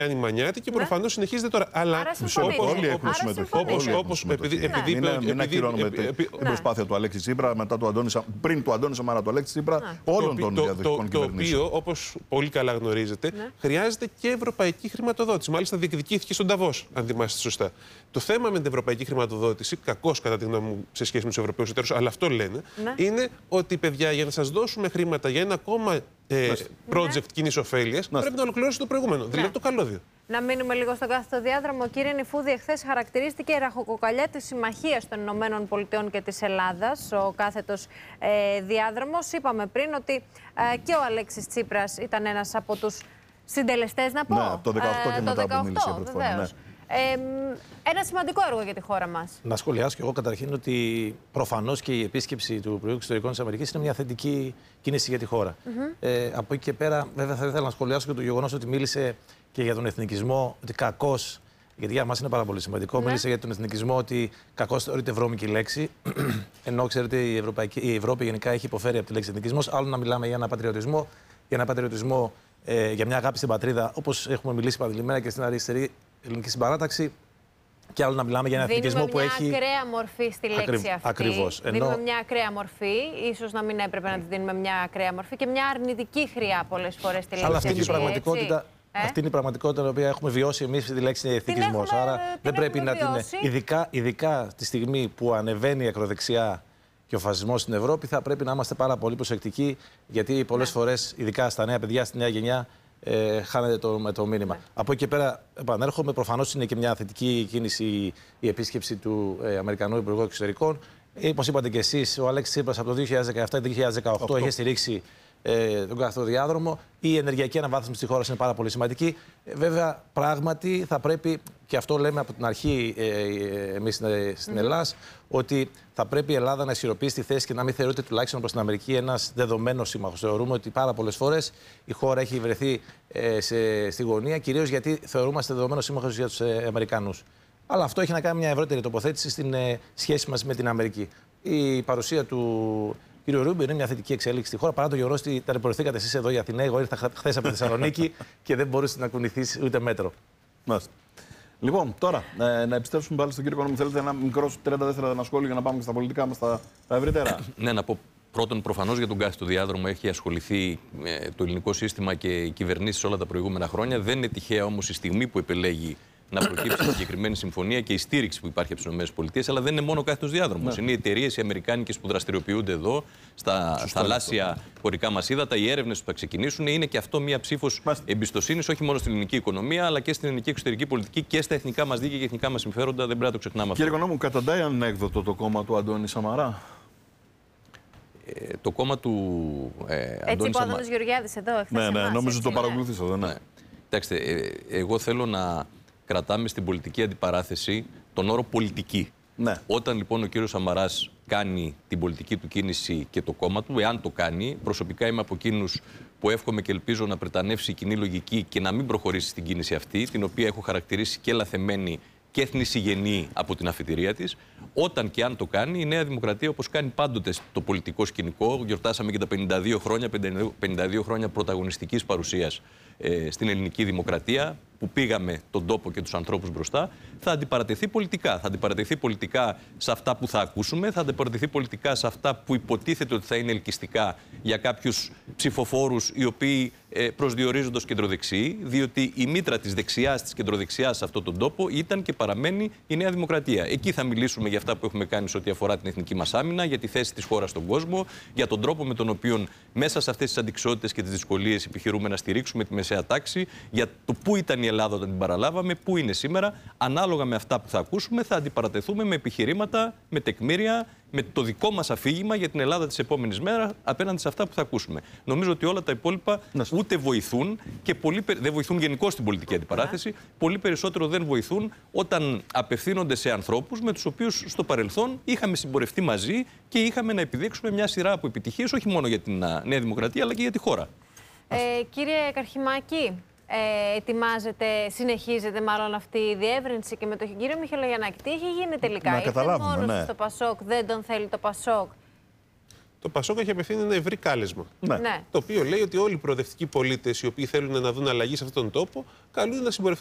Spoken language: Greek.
η Μανιάτη και προφανώς συνεχίζεται τώρα. Αλλά όλοι έχουν συμμετοχή. Όπως μην ακυρώνουμε την προσπάθεια του Αλέξη Τσίπρα πριν του Αντώνη Σαμαρά, του Αλέξη Τσίπρα, όλων των διαδοχικών κυβερνήσεων. Το οποίο, όπως πολύ καλά γνωρίζετε, χρειάζεται και ευρωπαϊκή χρηματοδότηση. Μάλιστα, διεκδικήθηκε στον Νταβός, αν θυμάστε σωστά. Το θέμα με την ευρωπαϊκή χρηματοδότηση, κακώς κατά τη γνώμη μου σε σχέση με τους Ευρωπαίους εταίρους, αλλά αυτό λένε, είναι ότι, παιδιά, για να σας δώσουμε χρήματα για ένα ακόμα project κοινής ωφέλειας, πρέπει να ολοκληρώσει το προηγούμενο, δηλαδή το καλώδιο. Να μείνουμε λίγο στον κάθετο διάδρομο. Κύριε Νιφούδη, εχθές χαρακτηρίστηκε η ραχοκοκαλιά της Συμμαχίας των Ηνωμένων Πολιτειών και της Ελλάδας, ο κάθετος διάδρομος. Είπαμε πριν ότι και ο Αλέξης Τσίπρας ήταν ένας από τους συντελεστές, να πω. Ναι, το 18 και μετά που μίλησε πρώτη φορά. Ναι. Ένα σημαντικό έργο για τη χώρα μας. Να σχολιάσω και εγώ καταρχήν ότι προφανώς και η επίσκεψη του Υπουργού Εξωτερικών της Αμερικής είναι μια θετική κίνηση για τη χώρα. Από εκεί και πέρα, βέβαια, θα ήθελα να σχολιάσω και το γεγονός ότι μίλησε και για τον εθνικισμό, ότι κακώς, γιατί για μας είναι πάρα πολύ σημαντικό, μίλησε για τον εθνικισμό ότι κακώς θεωρείται βρώμικη λέξη. Ενώ ξέρετε, η Ευρώπη γενικά έχει υποφέρει από τη λέξη εθνικισμός. Άλλο να μιλάμε για ένα πατριωτισμό, για μια αγάπη στην πατρίδα, όπως έχουμε μιλήσει επανειλημμένα και στην αριστερή ελληνική συμπαράταξη. Και άλλο να μιλάμε για ένα εθνικισμό που έχει. Δίνουμε μια ακραία μορφή στη λέξη αυτή. Ακριβώς. Δίνουμε μια ακραία μορφή. Ίσως να μην έπρεπε να τη δίνουμε μια ακραία μορφή και μια αρνητική χρειά πολλές φορές στη λέξη. Αλλά αυτή είναι η πραγματικότητα. Αυτή είναι η πραγματικότητα την οποία έχουμε βιώσει εμείς τη λέξη εθνικισμός. Άρα δεν πρέπει να την. Ειδικά τη στιγμή που ανεβαίνει η ακροδεξιά και ο φασισμός στην Ευρώπη, θα πρέπει να είμαστε πάρα πολύ προσεκτικοί, γιατί πολλές φορές, ειδικά στα νέα παιδιά, στη νέα γενιά, χάνεται το μήνυμα. Από εκεί και πέρα, επανέρχομαι. Προφανώς είναι και μια θετική κίνηση η επίσκεψη του Αμερικανού Υπουργού Εξωτερικών. Όπως είπατε και εσείς, ο Αλέξης Τσίπρας από το 2017-2018 είχε στηρίξει τον κάθετο διάδρομο. Η ενεργειακή αναβάθμιση της χώρας είναι πάρα πολύ σημαντική. Βέβαια, πράγματι θα πρέπει, και αυτό λέμε από την αρχή εμείς στην Ελλάδα, ότι θα πρέπει η Ελλάδα να ισχυροποιήσει τη θέση και να μην θεωρείται τουλάχιστον προς την Αμερική ένας δεδομένος σύμμαχος. Θεωρούμε ότι πάρα πολλές φορές η χώρα έχει βρεθεί στη γωνία, κυρίως γιατί θεωρούμαστε δεδομένος σύμμαχος για τους Αμερικανούς. Αλλά αυτό έχει να κάνει μια ευρύτερη τοποθέτηση στην σχέση μας με την Αμερική. Η παρουσία του κύριο Ρούμπιο είναι μια θετική εξέλιξη στη χώρα, παρά το γεγονός ότι ταλαιπωρηθήκατε εσείς εδώ η Αθηναίοι. Εγώ ήρθα χθες από τη Θεσσαλονίκη και δεν μπορούσε να κουνηθείς ούτε μέτρο. Μάλιστα. Λοιπόν, τώρα να επιστρέψουμε πάλι στον κύριο Οικονόμου. Θέλετε ένα μικρό 30 δεύτερα σχόλιο για να πάμε και στα πολιτικά μας τα ευρύτερα. Ναι, να πω πρώτον, προφανώς για τον κάθετο διάδρομο έχει ασχοληθεί το ελληνικό σύστημα και οι κυβερνήσεις όλα τα προηγούμενα χρόνια. Δεν είναι τυχαία όμως η στιγμή που επελέγει να προκύψει η συγκεκριμένη συμφωνία και η στήριξη που υπάρχει από τις ΗΠΑ. Αλλά δεν είναι μόνο ο κάθετος διάδρομος. Είναι οι εταιρείες οι αμερικάνικες που δραστηριοποιούνται εδώ, στα θαλάσσια χωρικά μας ύδατα, οι έρευνες που θα ξεκινήσουν. Είναι και αυτό μια ψήφος εμπιστοσύνης, όχι μόνο στην ελληνική οικονομία, αλλά και στην ελληνική εξωτερική πολιτική και στα εθνικά μας δίκαια και εθνικά μας συμφέροντα. Δεν πρέπει να το ξεχνάμε αυτό. Κύριε Οικονόμου, καταντάει ανέκδοτο το κόμμα του Αντώνη Σαμαρά? Το κόμμα του Αντώνη Σαμαρά. Έτσι, Γεωργιάδης εδώ. Ναι, νομίζω το παρακολουθήσω εδώ. Ναι. Κοιτάξτε, εγώ θέλω να κρατάμε στην πολιτική αντιπαράθεση τον όρο πολιτική. Ναι. Όταν λοιπόν ο κύριος Σαμαράς κάνει την πολιτική του κίνηση και το κόμμα του, εάν το κάνει, προσωπικά είμαι από εκείνους που εύχομαι και ελπίζω να πρετανεύσει η κοινή λογική και να μην προχωρήσει στην κίνηση αυτή, την οποία έχω χαρακτηρίσει και λαθεμένη και εθνισυγενή από την αφετηρία της. Όταν και αν το κάνει, η Νέα Δημοκρατία, όπως κάνει πάντοτε στο πολιτικό σκηνικό, γιορτάσαμε και τα 52 χρόνια πρωταγωνιστικής παρουσίας στην ελληνική δημοκρατία, που πήγαμε τον τόπο και τους ανθρώπους μπροστά, θα αντιπαρατεθεί πολιτικά. Θα αντιπαρατεθεί πολιτικά σε αυτά που θα ακούσουμε, θα αντιπαρατεθεί πολιτικά σε αυτά που υποτίθεται ότι θα είναι ελκυστικά για κάποιους ψηφοφόρους οι οποίοι προσδιορίζονται ως κεντροδεξιοί, διότι η μήτρα της δεξιάς, της κεντροδεξιάς σε αυτόν τον τόπο ήταν και παραμένει η Νέα Δημοκρατία. Εκεί θα μιλήσουμε για αυτά που έχουμε κάνει σε ό,τι αφορά την εθνική μας άμυνα, για τη θέση της χώρας στον κόσμο, για τον τρόπο με τον οποίο μέσα σε αυτές τις αντικσότητες και τις δυσκολίες επιχειρούμε να στηρίξουμε τη μεσαία τάξη, για το πού ήταν η Ελλάδα όταν την παραλάβαμε, πού είναι σήμερα. Ανάλογα με αυτά που θα ακούσουμε, θα αντιπαρατεθούμε με επιχειρήματα, με τεκμήρια, με το δικό μας αφήγημα για την Ελλάδα της επόμενης μέρας απέναντι σε αυτά που θα ακούσουμε. Νομίζω ότι όλα τα υπόλοιπα ούτε βοηθούν και δεν βοηθούν γενικώς στην πολιτική αντιπαράθεση. Πολύ περισσότερο δεν βοηθούν όταν απευθύνονται σε ανθρώπους με τους οποίους στο παρελθόν είχαμε συμπορευτεί μαζί και είχαμε να επιδείξουμε μια σειρά από επιτυχίες, όχι μόνο για την Νέα Δημοκρατία, αλλά και για τη χώρα. Κύριε Καρχιμάκη, συνεχίζεται μάλλον αυτή η διεύρυνση και με τον κύριο Μιχελογιαννάκη. Τι έχει γίνει τελικά? Να καταλάβουμε, μόνος στο Πασόκ, δεν τον θέλει το Πασόκ? Το Πασόκ έχει απευθύνει ένα ευρύ κάλεσμα. Ναι. Το οποίο λέει ότι όλοι οι προοδευτικοί πολίτες οι οποίοι θέλουν να δουν αλλαγή σε αυτόν τον τόπο καλούνται να συμπορευτούν